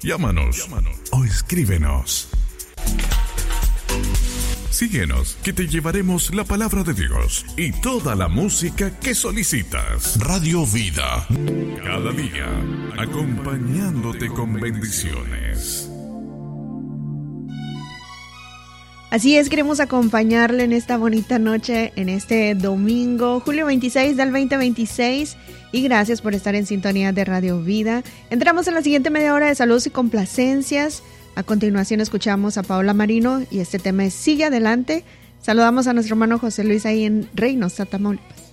Llámanos o escríbenos. Síguenos, que te llevaremos la palabra de Dios y toda la música que solicitas. Radio Vida, cada día, acompañándote con bendiciones. Así es, queremos acompañarle en esta bonita noche, en este domingo, julio 26 del 2026. Y gracias por estar en sintonía de Radio Vida. Entramos en la siguiente media hora de saludos y complacencias. A continuación escuchamos a Paola Marino y este tema es Sigue Adelante. Saludamos a nuestro hermano José Luis ahí en Reynosa, Tamaulipas.